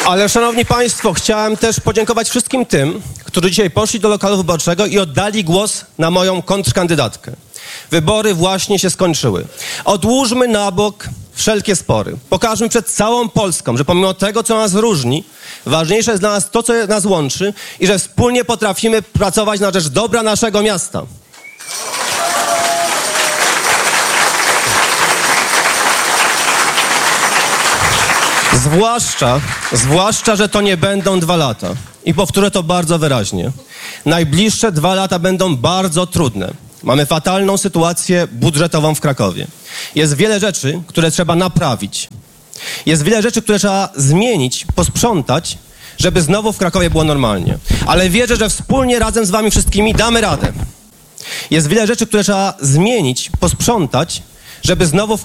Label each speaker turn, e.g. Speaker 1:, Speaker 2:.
Speaker 1: Ale, szanowni państwo, chciałem też podziękować wszystkim tym, którzy dzisiaj poszli do lokalu wyborczego i oddali głos na moją kontrkandydatkę. Wybory właśnie się skończyły. Odłóżmy na bok wszelkie spory. Pokażmy przed całą Polską, że pomimo tego, co nas różni, ważniejsze jest dla nas to, co nas łączy i że wspólnie potrafimy pracować na rzecz dobra naszego miasta. Zwłaszcza, że to nie będą 2 lata. I powtórzę to bardzo wyraźnie. Najbliższe 2 lata będą bardzo trudne. Mamy fatalną sytuację budżetową w Krakowie. Jest wiele rzeczy, które trzeba naprawić. Jest wiele rzeczy, które trzeba zmienić, posprzątać, żeby znowu w Krakowie było normalnie. Ale wierzę, że wspólnie, razem z wami wszystkimi damy radę. Jest wiele rzeczy, które trzeba zmienić, posprzątać, żeby znowu w